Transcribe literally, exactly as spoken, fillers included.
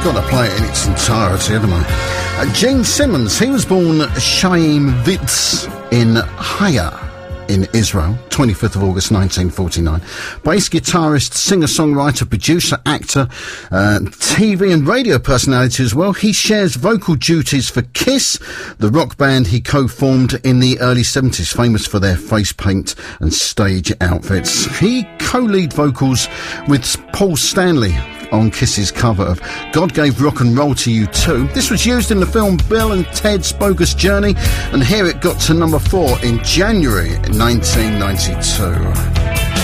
Got to play it in its entirety, haven't I? Uh, Gene Simmons, he was born Chaim Vitz in Haya in Israel, twenty-fifth of August nineteen forty-nine. Bass guitarist, singer-songwriter, producer, actor, uh, T V and radio personality as well. He shares vocal duties for Kiss, the rock band he co-formed in the early seventies, famous for their face paint and stage outfits. He co-lead vocals with Paul Stanley on Kiss's cover of God Gave Rock and Roll to You Too. This was used in the film Bill and Ted's Bogus Journey, and here it got to number four in January nineteen ninety-two.